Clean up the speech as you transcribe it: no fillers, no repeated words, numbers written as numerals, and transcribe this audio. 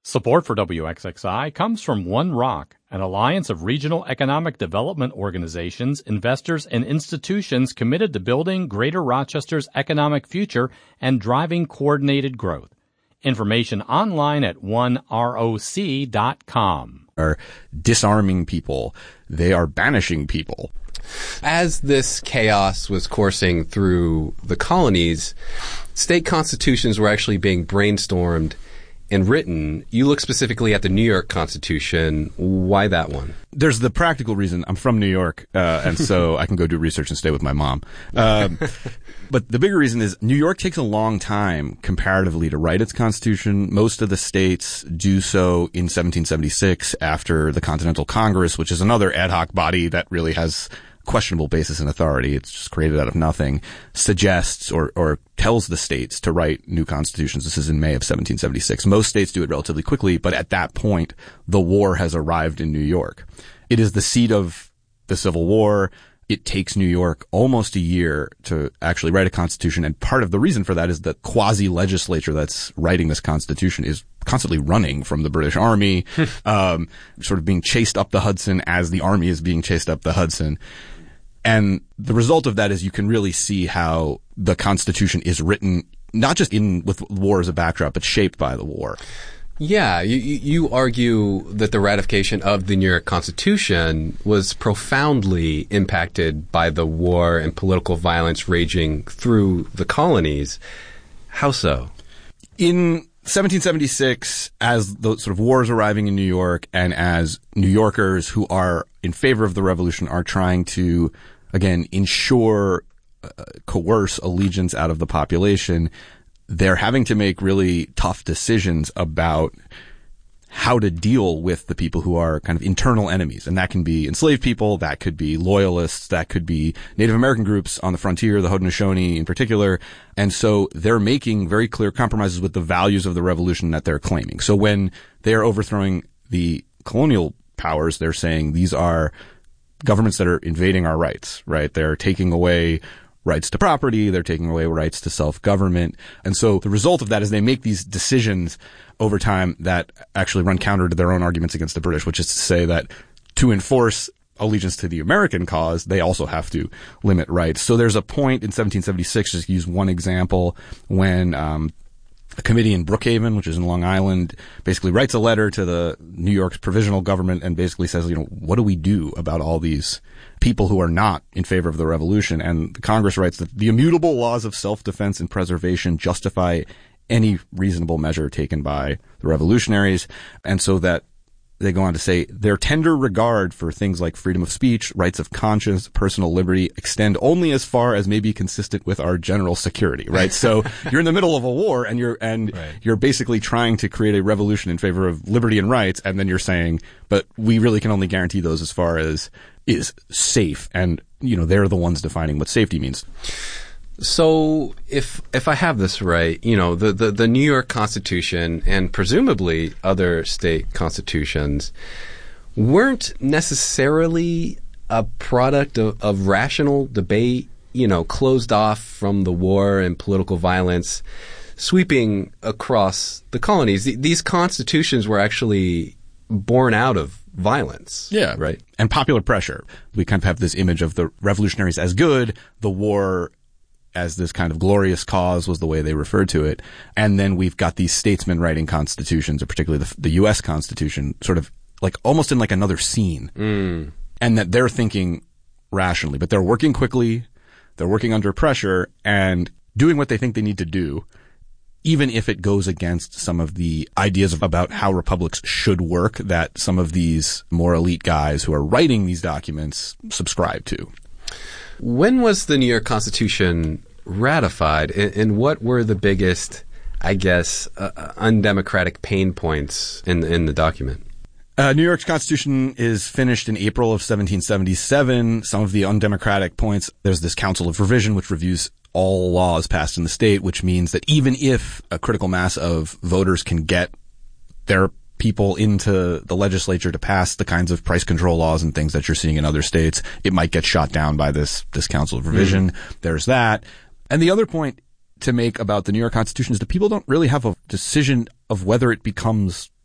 Support for WXXI comes from One Rock, an alliance of regional economic development organizations, investors, and institutions committed to building Greater Rochester's economic future and driving coordinated growth. Information online at oneroc.com. Are disarming people. They are banishing people. As this chaos was coursing through the colonies, state constitutions were actually being brainstormed and written. You look specifically at the New York Constitution. Why that one? There's the practical reason. I'm from New York, and so I can go do research and stay with my mom. But the bigger reason is New York takes a long time comparatively to write its constitution. Most of the states do so in 1776 after the Continental Congress, which is another ad hoc body that really has questionable basis in authority. It's just created out of nothing, suggests or tells the states to write new constitutions. This is in May of 1776. Most states do it relatively quickly, but at that point, the war has arrived in New York. It is the seat of the Civil War. It takes New York almost a year to actually write a constitution, and part of the reason for that is the quasi-legislature that's writing this constitution is constantly running from the British Army, sort of being chased up the Hudson as the army is being chased up the Hudson. And the result of that is you can really see how the Constitution is written, not just with war as a backdrop, but shaped by the war. Yeah, you argue that the ratification of the New York Constitution was profoundly impacted by the war and political violence raging through the colonies. How so? In 1776, as the sort of war is arriving in New York, and as New Yorkers who are in favor of the revolution are trying to, again, coerce allegiance out of the population, they're having to make really tough decisions about how to deal with the people who are kind of internal enemies. And that can be enslaved people, that could be loyalists, that could be Native American groups on the frontier, the Haudenosaunee in particular. And so they're making very clear compromises with the values of the revolution that they're claiming. So when they're overthrowing the colonial powers, they're saying these are governments that are invading our rights, right? They're taking away rights to property, they're taking away rights to self-government. And so the result of that is they make these decisions over time that actually run counter to their own arguments against the British, which is to say that to enforce allegiance to the American cause, they also have to limit rights. So there's a point in 1776, just to use one example, when a committee in Brookhaven, which is in Long Island, basically writes a letter to the New York's provisional government and basically says, what do we do about all these people who are not in favor of the revolution? And the Congress writes that the immutable laws of self-defense and preservation justify any reasonable measure taken by the revolutionaries. And so that they go on to say their tender regard for things like freedom of speech, rights of conscience, personal liberty extend only as far as may be consistent with our general security, right? So you're in the middle of a war and you're basically trying to create a revolution in favor of liberty and rights. And then you're saying, but we really can only guarantee those as far as is safe. And, they're the ones defining what safety means. So if I have this right, the New York Constitution and presumably other state constitutions weren't necessarily a product of rational debate, closed off from the war and political violence sweeping across the colonies. These constitutions were actually born out of violence. Yeah. Right. And popular pressure. We kind of have this image of the revolutionaries as good, the war as this kind of glorious cause was the way they referred to it. And then we've got these statesmen writing constitutions, or particularly the U.S. Constitution, sort of like almost in like another scene. And that they're thinking rationally, but they're working quickly, they're working under pressure and doing what they think they need to do, even if it goes against some of the ideas about how republics should work that some of these more elite guys who are writing these documents subscribe to. When was the New York Constitution ratified, and what were the biggest, undemocratic pain points in the document? New York's Constitution is finished in April of 1777. Some of the undemocratic points, there's this Council of Revision, which reviews all laws passed in the state, which means that even if a critical mass of voters can get their people into the legislature to pass the kinds of price control laws and things that you're seeing in other states, it might get shot down by this Council of Revision. There's that. And the other point to make about the New York Constitution is that people don't really have a decision of whether it becomes